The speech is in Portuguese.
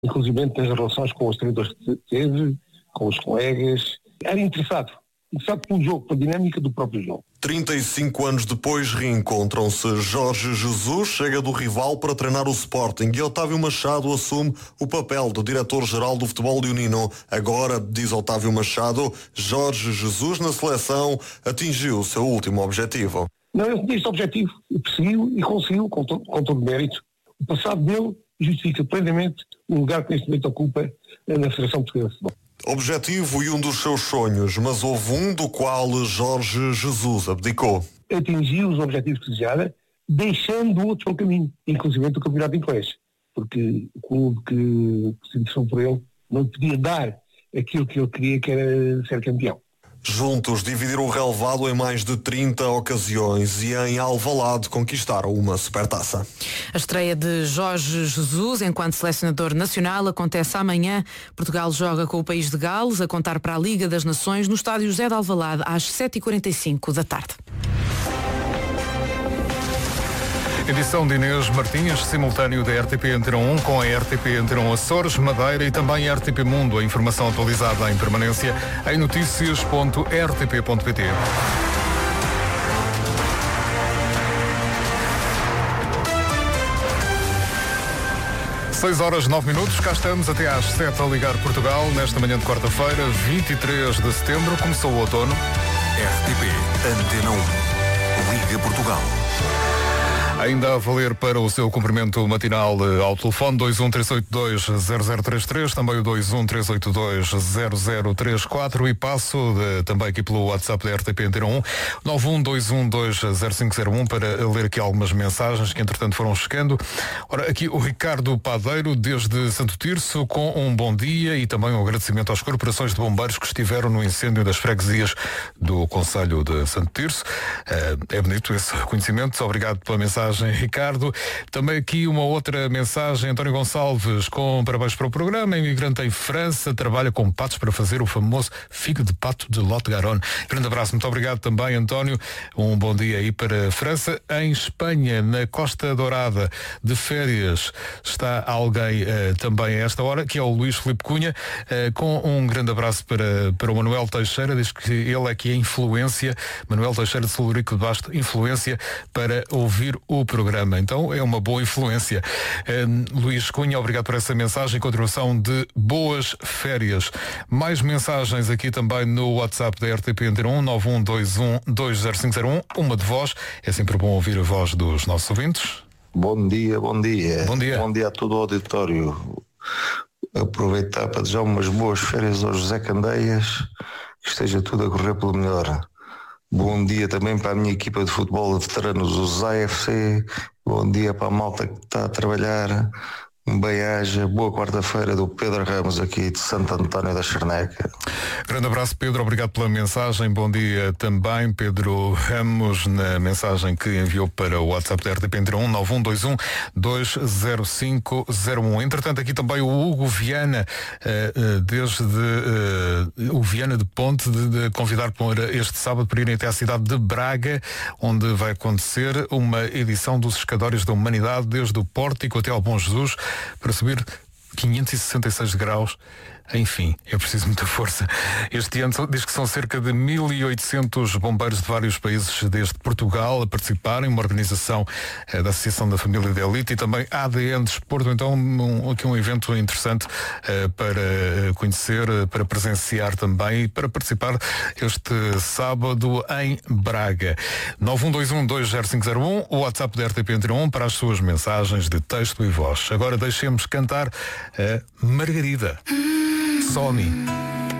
inclusive nas relações com os treinadores que teve, com os colegas. Era interessado pelo jogo, pela dinâmica do próprio jogo. 35 anos depois reencontram-se. Jorge Jesus chega do rival para treinar o Sporting e Otávio Machado assume o papel de diretor-geral do futebol leonino. Agora, diz Otávio Machado, Jorge Jesus na seleção atingiu o seu último objetivo. Não, ele tinha este objetivo, perseguiu e conseguiu com todo o mérito. O passado dele justifica plenamente o lugar que neste momento ocupa na Federação Portuguesa de Futebol. Objetivo e um dos seus sonhos, mas houve um do qual Jorge Jesus abdicou. Atingiu os objetivos que desejara, deixando outros pelo caminho, inclusive o campeonato inglês, porque o clube que se interessou por ele não podia dar aquilo que ele queria, que era ser campeão. Juntos dividiram o relevado em mais de 30 ocasiões e em Alvalade conquistaram uma supertaça. A estreia de Jorge Jesus enquanto selecionador nacional acontece amanhã. Portugal joga com o país de Gales a contar para a Liga das Nações no estádio José de Alvalade às 7h45 da tarde. Edição de Inês Martins, simultâneo da RTP Antena 1 com a RTP Antena 1 Açores, Madeira e também a RTP Mundo. A informação atualizada em permanência em noticias.rtp.pt. Seis horas 9 minutos, cá estamos até às 7 a ligar Portugal. Nesta manhã de quarta-feira, 23 de setembro, começou o outono. RTP Antena 1, Liga Portugal. Ainda a valer para o seu cumprimento matinal ao telefone 213820033, também o 213820034 e passo também aqui pelo WhatsApp da RTP Antena 1 912120501 para ler aqui algumas mensagens que entretanto foram chegando. Ora, aqui o Ricardo Padeiro desde Santo Tirso com um bom dia e também um agradecimento às corporações de bombeiros que estiveram no incêndio das freguesias do concelho de Santo Tirso. É bonito esse reconhecimento, obrigado pela mensagem, Ricardo. Também aqui uma outra mensagem, António Gonçalves, com parabéns para o programa. Imigrante em França, trabalha com patos para fazer o famoso figo de pato de Lot-Garonne. Grande abraço, muito obrigado também, António. Um bom dia aí para a França. Em Espanha, na Costa Dourada, de férias, está alguém também a esta hora, que é o Luís Filipe Cunha, com um grande abraço para o Manuel Teixeira, diz que ele é que é influência, Manuel Teixeira de Celurico de Basto, influência para ouvir o programa. Então é uma boa influência. Luís Cunha, obrigado por essa mensagem. Continuação de boas férias. Mais mensagens aqui também no WhatsApp da RTP Antena 1 912120501. Uma de voz. É sempre bom ouvir a voz dos nossos ouvintes. Bom dia, bom dia. Bom dia. Bom dia a todo o auditório. Aproveitar para desejar umas boas férias ao José Candeias, que esteja tudo a correr pelo melhor. Bom dia também para a minha equipa de futebol de veteranos, os AFC. Bom dia para a malta que está a trabalhar. Um bem-aja, boa quarta-feira do Pedro Ramos aqui de Santo António da Charneca. Grande abraço, Pedro, obrigado pela mensagem. Bom dia também, Pedro Ramos, na mensagem que enviou para o WhatsApp da RTP Antena 1 912120501. Entretanto, aqui também o Hugo Viana, desde o Viana de Ponte, de convidar para este sábado para irem até à cidade de Braga, onde vai acontecer uma edição dos Escadórios da Humanidade, desde o Pórtico até ao Bom Jesus, para subir 566 graus. Enfim, é preciso muita força. Este ano diz que são cerca de 1.800 bombeiros de vários países desde Portugal a participarem, uma organização da Associação da Família de Elite e também ADN Desporto. Então aqui um evento interessante para conhecer, para presenciar também e para participar este sábado em Braga. 912120501, o WhatsApp da RTP Antena 1 para as suas mensagens de texto e voz. Agora deixemos cantar a Margarida. Sony.